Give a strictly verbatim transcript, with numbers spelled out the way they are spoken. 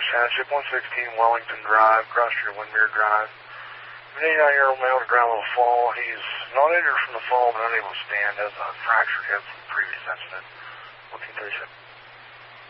College Township, one sixteen Wellington Drive, Cross Street, Windmere Drive. An eighty-nine-year-old male with a ground level fall. He's not injured from the fall, but unable to stand, has a fractured hip from the previous incident. fourteen thirty-seven.